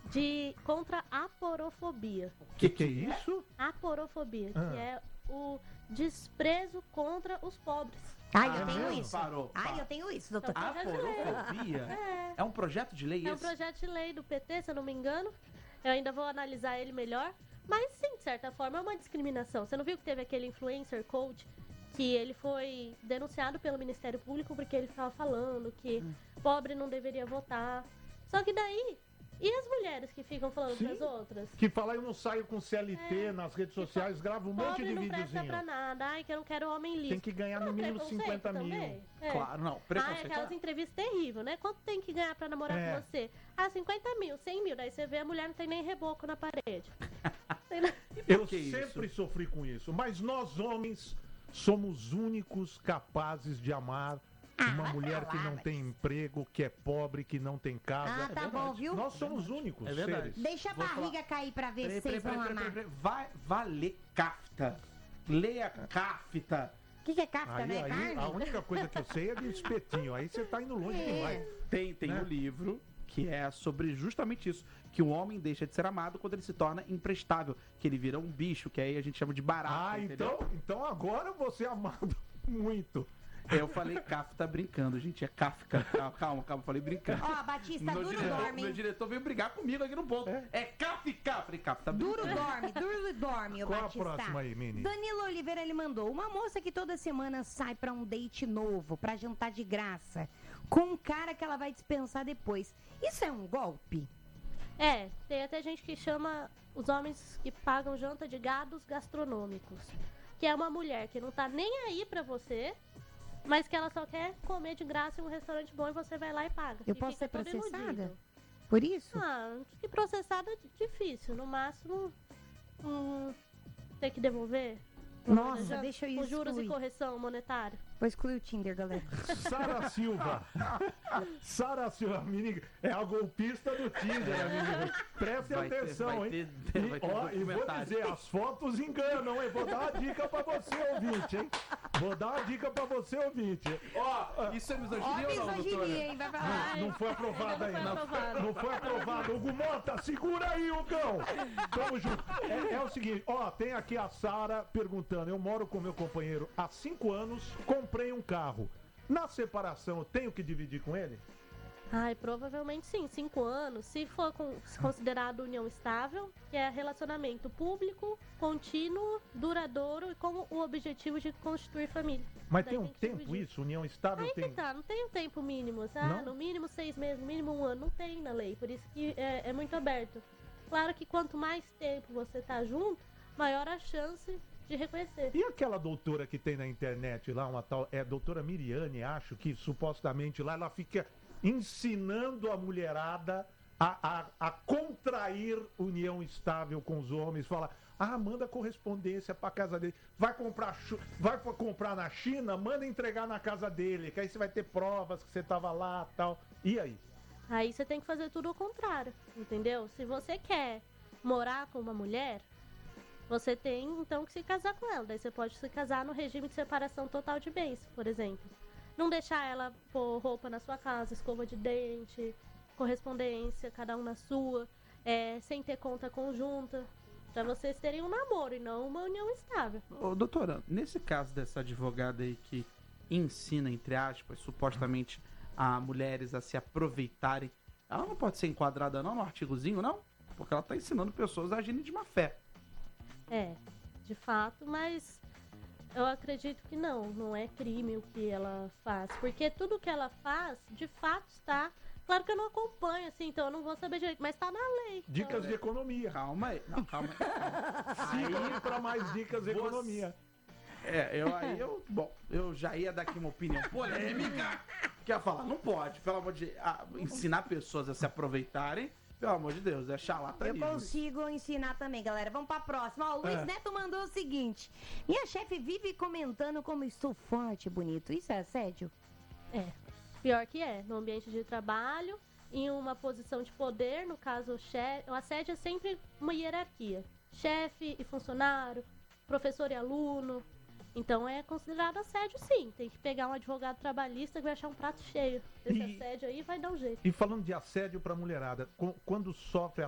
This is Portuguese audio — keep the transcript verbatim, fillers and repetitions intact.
de contra a aporofobia. O que, que é isso? Aporofobia, Ah. que é o desprezo contra os pobres. Ai, Ah, eu tenho mesmo? isso. Parou, Ai, parou. eu tenho isso, doutor. Então, Aporofobia? É. É um projeto de lei É um esse? projeto de lei do P T, se eu não me engano. Eu ainda vou analisar ele melhor. Mas sim, de certa forma, é uma discriminação. Você não viu que teve aquele influencer coach que ele foi denunciado pelo Ministério Público porque ele ficava falando que Hum. pobre não deveria votar. Só que daí, e as mulheres que ficam falando Sim. pras outras? Que falar eu não saio com C L T É. nas redes sociais, grava um monte Pobre de não presta videozinho. pra nada. Ai, que eu não quero homem liso. Tem que ganhar no Não, mínimo preconceito cinquenta mil. também. É. Claro, não. Ah, Preconceito. aquelas é- entrevistas terríveis, né? Quanto tem que ganhar pra namorar É. com você? Ah, cinquenta mil, cem mil. Daí você vê a mulher não tem nem reboco na parede. Tem na- Eu que isso? sempre sofri com isso. Mas nós, homens, somos únicos capazes de amar uma vai mulher pra que lá, não mas- tem emprego, que é pobre, que não tem casa. Ah, tá bom, viu? Nós somos únicos É verdade. seres. Deixa a Vou falar- barriga cair pra ver Peraí, se peraí, vocês vão peraí, peraí, amar. peraí, peraí. Vai, vai ler Kafta. Leia Kafta. O que, que é kafta, Aí, né? aí, Carne? a única coisa que eu sei é de espetinho. Aí você tá indo longe É. demais. Tem, tem Né? um livro que é sobre justamente isso. Que o homem deixa de ser amado quando ele se torna imprestável. Que ele vira um bicho, que aí a gente chama de barato. Ah, entendeu? então, então agora você é amado muito. Eu falei Kafta brincando, gente. É Kafka. Calma, calma, calma. Falei brincando. Ó, Batista, meu, duro diretor, dorme, meu hein? diretor veio brigar comigo aqui no ponto. É? É, Kafka. Falei, Kafta Duro brincando. dorme, duro dorme, o Qual a Batista. próxima aí, Mini? Danilo Oliveira, ele mandou. Uma moça que toda semana sai pra um date novo, pra jantar de graça, com um cara que ela vai dispensar depois. Isso é um golpe? É, tem até gente que chama os homens que pagam janta de gados gastronômicos. Que é uma mulher que não tá nem aí pra você, mas que ela só quer comer de graça em um restaurante bom e você vai lá e paga. Eu E posso fica ser todo processada? iludido. Por isso? Ah, acho que processada é difícil. No máximo, hum, ter que devolver. Nossa, Já- deixa eu Com juros e excluir. correção monetária. Vou excluir o Tinder, galera. Sara Silva. Sara Silva, menina, é a golpista do Tinder, amigo. Preste Vai ter- atenção, vai hein? ter- e, vai ter ó, e vou documentário. dizer, as fotos enganam, hein? Vou dar uma dica pra você, ouvinte, hein? Vou dar uma dica pra você, ouvinte. Ó, isso é Ó, misoginia ou não, misoginia, doutora? hein? Vai falar. Não foi aprovado Ainda ainda. não foi aprovado. Não foi aprovado. Hugo Mota, segura aí, Hugão. Tamo junto. É, é o seguinte, ó, tem aqui a Sara perguntando. Eu moro com meu companheiro há cinco anos, comprei um carro. Na separação, eu tenho que dividir com ele? Ai, provavelmente sim, cinco anos. Se for com- considerado união estável, que é relacionamento público, contínuo, duradouro e com o objetivo de constituir família. Mas Daí tem um que tempo dividir. isso? União estável Aí tem... que tá, não tem um tempo mínimo, ah, Não? no mínimo seis meses, no mínimo um ano, não tem na lei, por isso que é, é muito aberto. Claro que quanto mais tempo você tá junto, maior a chance de reconhecer. E aquela doutora que tem na internet lá, uma tal, é a doutora Miriane, acho que supostamente lá ela fica ensinando a mulherada a, a, a contrair união estável com os homens, fala, ah, manda correspondência pra casa dele, vai comprar, chu- vai fa- comprar na China, manda entregar na casa dele, que aí você vai ter provas que você tava lá tal. E aí? Aí você tem que fazer tudo ao contrário, entendeu? Se você quer morar com uma mulher, você tem então que se casar com ela. Daí você pode se casar no regime de separação total de bens, por exemplo. Não deixar ela pôr roupa na sua casa, escova de dente, correspondência, cada um na sua, é, sem ter conta conjunta. Pra vocês terem um namoro e não uma união estável. Ô, doutora, nesse caso dessa advogada aí que ensina, entre aspas, supostamente a mulheres a se aproveitarem, ela não pode ser enquadrada não no artigozinho, não? Porque ela tá ensinando pessoas a agirem de má fé. É, de fato, mas eu acredito que não, não é crime o que ela faz. Porque tudo que ela faz, de fato, está. Claro que eu não acompanho, assim, então eu não vou saber direito, mas tá na lei. Dicas de economia. Calma aí. Não, calma aí. Siga para mais dicas de Você- economia. É, eu aí eu. Bom, eu já ia dar aqui uma opinião polêmica. Que ia falar, não pode, pelo amor de ah, ensinar pessoas a se aproveitarem, pelo amor de Deus, é Eu charlatanismo. consigo ensinar também, galera. Vamos pra próxima. Ó, o Luiz É. Neto mandou o seguinte: minha chefe vive comentando como estou forte e bonito. Isso é assédio? É, pior que é, no ambiente de trabalho, em uma posição de poder, no caso, o, chefe, o assédio é sempre uma hierarquia. Chefe e funcionário, professor e aluno. Então é considerado assédio, sim. Tem que pegar um advogado trabalhista que vai achar um prato cheio. Esse E- assédio aí vai dar um jeito. E falando de assédio pra mulherada, qu- quando sofre